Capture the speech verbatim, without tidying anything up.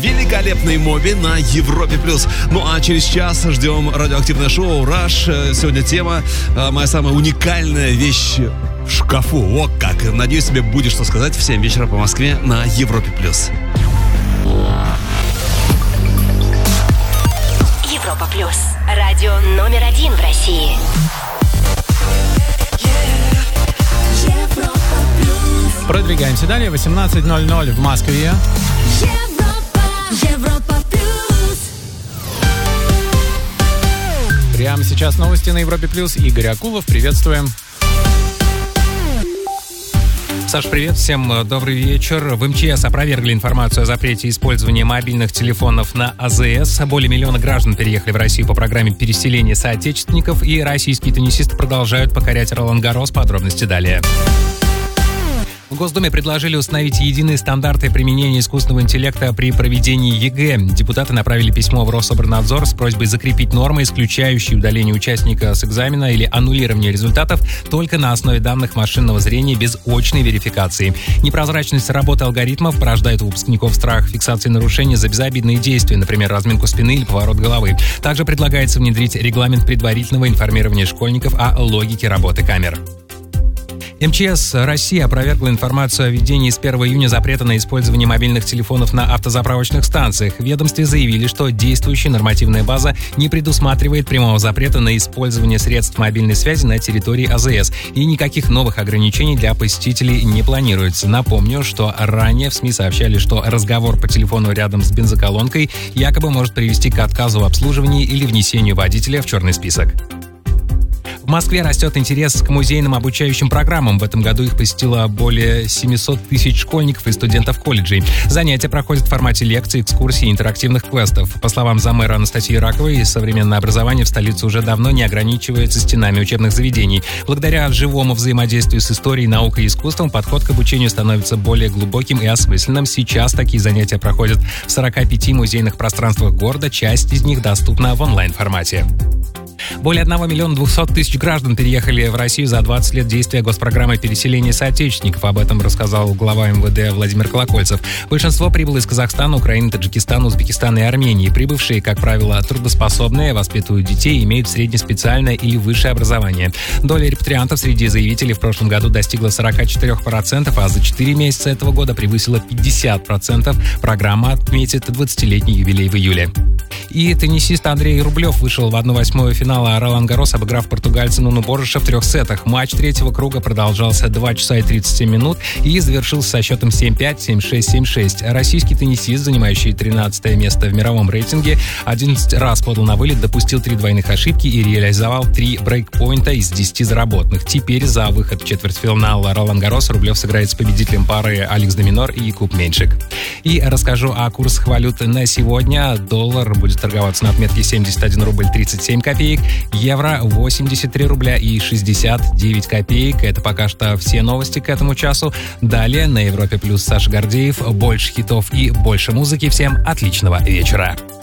Великолепный Моби на Европе плюс. Ну а через час ждем радиоактивное шоу «Раш». Сегодня тема «Моя самая уникальная вещь в шкафу». О, как! Надеюсь, тебе будет что сказать в семь вечера по Москве на Европе плюс. Европа плюс. Радио номер один в России. Продвигаемся далее. восемнадцать ноль ноль в Москве. Европа плюс. Прямо сейчас новости на Европе плюс. Игорь Акулов, приветствуем. Саш, привет, всем добрый вечер. В эм че эс опровергли информацию о запрете использования мобильных телефонов на а зэ эс. Более миллиона граждан переехали в Россию по программе переселения соотечественников, и российские теннисисты продолжают покорять Ролан-Гаррос. Подробности далее. В Госдуме предложили установить единые стандарты применения искусственного интеллекта при проведении ЕГЭ. Депутаты направили письмо в Рособорнадзор с просьбой закрепить нормы, исключающие удаление участника с экзамена или аннулирование результатов только на основе данных машинного зрения без очной верификации. Непрозрачность работы алгоритмов порождает у выпускников страх фиксации нарушений за безобидные действия, например, разминку спины или поворот головы. Также предлагается внедрить регламент предварительного информирования школьников о логике работы камер. эм че эс России опровергла информацию о введении с первого июня запрета на использование мобильных телефонов на автозаправочных станциях. В ведомстве заявили, что действующая нормативная база не предусматривает прямого запрета на использование средств мобильной связи на территории а зэ эс, и никаких новых ограничений для посетителей не планируется. Напомню, что ранее в СМИ сообщали, что разговор по телефону рядом с бензоколонкой якобы может привести к отказу в обслуживании или внесению водителя в черный список. В Москве растет интерес к музейным обучающим программам. В этом году их посетило более семьсот тысяч школьников и студентов колледжей. Занятия проходят в формате лекций, экскурсий и интерактивных квестов. По словам замэра Анастасии Раковой, современное образование в столице уже давно не ограничивается стенами учебных заведений. Благодаря живому взаимодействию с историей, наукой и искусством подход к обучению становится более глубоким и осмысленным. Сейчас такие занятия проходят в сорока пяти музейных пространствах города. Часть из них доступна в онлайн-формате. Более одного миллиона двухсот тысяч граждан переехали в Россию за двадцать лет действия госпрограммы переселения соотечественников. Об этом рассказал глава эм вэ дэ Владимир Колокольцев. Большинство прибыло из Казахстана, Украины, Таджикистана, Узбекистана и Армении. Прибывшие, как правило, трудоспособные, воспитывают детей, имеют среднеспециальное или высшее образование. Доля репатриантов среди заявителей в прошлом году достигла сорок четыре процента, а за четыре месяца этого года превысила пятьдесят процентов. Программа отметит двадцатилетний юбилей в июле. И теннисист Андрей Рублев вышел в одну восьмую финала Ролан-Гаррос, обыграв португальца Нуну Боржеша в трех сетах. Матч третьего круга продолжался два часа и тридцать семь минут и завершился со счетом семь пять, семь шесть, семь шесть. Российский теннисист, занимающий тринадцатое место в мировом рейтинге, одиннадцать раз подал на вылет, допустил три двойных ошибки и реализовал три брейкпоинта из десяти заработанных. Теперь за выход в четвертьфинала Ролан-Гаррос Рублев сыграет с победителем пары Алекс де Минор и Якуб Меньшик. И расскажу о курсах валют на сегодня. Доллар будет торговаться на отметке семьдесят один рубль тридцать семь копеек, евро восемьдесят три рубля и шестьдесят девять копеек. Это пока что все новости к этому часу. Далее на Европе плюс Саша Гордеев. Больше хитов и больше музыки. Всем отличного вечера.